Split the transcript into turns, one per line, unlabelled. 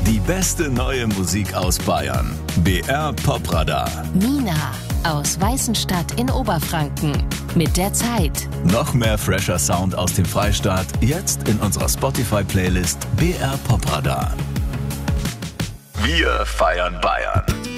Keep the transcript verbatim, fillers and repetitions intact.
Die beste neue Musik aus Bayern. B R Popradar.
Nina aus Weißenstadt in Oberfranken. Mit der Zeit.
Noch mehr fresher Sound aus dem Freistaat. Jetzt in unserer Spotify-Playlist B R Popradar. Wir feiern Bayern.